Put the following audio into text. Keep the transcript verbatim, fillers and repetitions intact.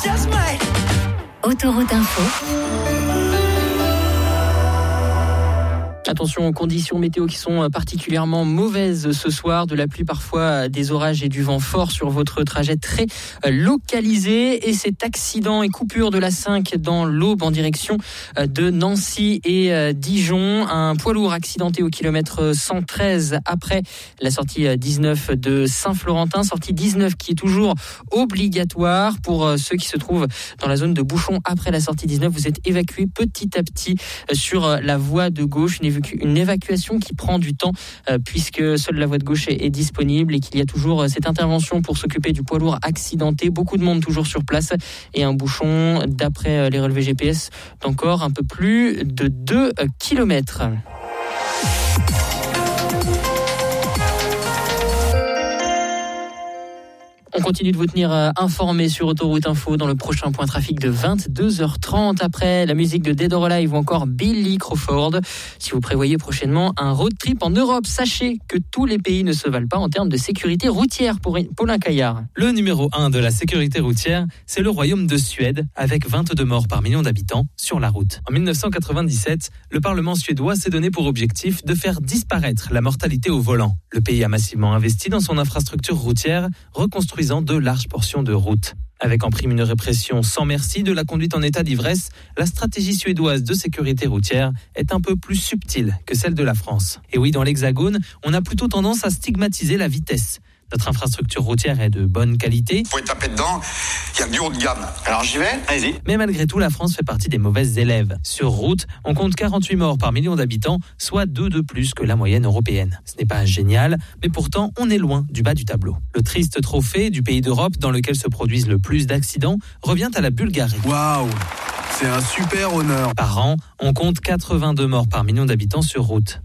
Autoroute Info. Attention aux conditions météo qui sont particulièrement mauvaises ce soir. De la pluie, parfois des orages et du vent fort sur votre trajet très localisé. Et cet accident et coupure de l'A cinq dans l'Aube en direction de Nancy et Dijon. Un poids lourd accidenté au kilomètre cent treize après la sortie dix-neuf de Saint-Florentin. Sortie dix-neuf qui est toujours obligatoire pour ceux qui se trouvent dans la zone de bouchon après la sortie dix-neuf. Vous êtes évacués petit à petit sur la voie de gauche. Une Une évacuation qui prend du temps euh, puisque seule la voie de gauche est, est disponible et qu'il y a toujours euh, cette intervention pour s'occuper du poids lourd accidenté. Beaucoup de monde toujours sur place et un bouchon, d'après euh, les relevés G P S, d'encore un peu plus de deux kilomètres. On continue de vous tenir informé sur Autoroute Info dans le prochain point trafic de vingt-deux heures trente après la musique de Dead or Alive ou encore Billy Crawford. Si vous prévoyez prochainement un road trip en Europe, sachez que tous les pays ne se valent pas en termes de sécurité routière pour Paulin Caillard. Le numéro un de la sécurité routière, c'est le royaume de Suède avec vingt-deux morts par million d'habitants sur la route. En dix-neuf cent quatre-vingt-dix-sept, le Parlement suédois s'est donné pour objectif de faire disparaître la mortalité au volant. Le pays a massivement investi dans son infrastructure routière, reconstruisant de larges portions de route. Avec en prime une répression sans merci de la conduite en état d'ivresse, la stratégie suédoise de sécurité routière est un peu plus subtile que celle de la France. Et oui, dans l'Hexagone, on a plutôt tendance à stigmatiser la vitesse. Notre infrastructure routière est de bonne qualité. Vous pouvez taper dedans, il y a du haut de gamme. Alors j'y vais, allez-y. Mais malgré tout, la France fait partie des mauvaises élèves. Sur route, on compte quarante-huit morts par million d'habitants, soit deux de plus que la moyenne européenne. Ce n'est pas génial, mais pourtant, on est loin du bas du tableau. Le triste trophée du pays d'Europe dans lequel se produisent le plus d'accidents revient à la Bulgarie. Waouh, c'est un super honneur. Par an, on compte quatre-vingt-deux morts par million d'habitants sur route.